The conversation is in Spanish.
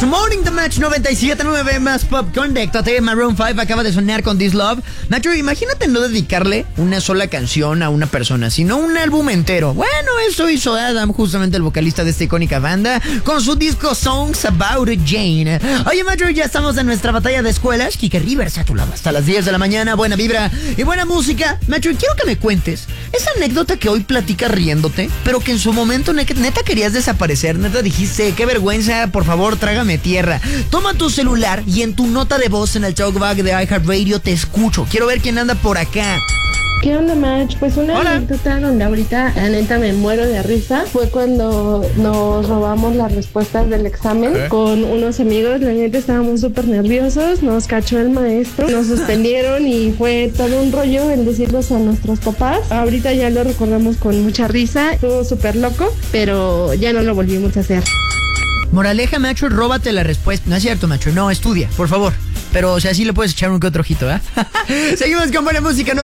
Morning the Match 97.9 más pop. Conéctate. Maroon 5 acaba de sonar con This Love. Nacho, imagínate no dedicarle una sola canción a una persona, sino un álbum entero. Bueno, eso hizo Adam, justamente el vocalista de esta icónica banda, con su disco Songs About Jane. Oye, Nacho, ya estamos en nuestra batalla de escuelas. Kike Rivers a tu lado hasta las 10 de la mañana. Buena vibra y buena música. Nacho, quiero que me cuentes esa anécdota que hoy platicas riéndote, pero que en su momento neta querías desaparecer. Neta dijiste, qué vergüenza, por favor, trágame tierra. Toma tu celular y en tu nota de voz en el talkback de iHeartRadio te escucho. Quiero ver quién anda por acá. ¿Qué onda, Match? Pues una anécdota donde ahorita, la neta, me muero de risa. Fue cuando nos robamos las respuestas del examen con unos amigos. La neta, estábamos súper nerviosos. Nos cachó el maestro, nos suspendieron y fue todo un rollo el decirlos a nuestros papás. Ahorita ya lo recordamos con mucha risa. Estuvo súper loco, pero ya no lo volvimos a hacer. Moraleja, Macho, róbate la respuesta. No es cierto, Macho, no, estudia, por favor. Pero, o sea, sí le puedes echar un que otro ojito, ¿eh? Seguimos con buena música, ¿no?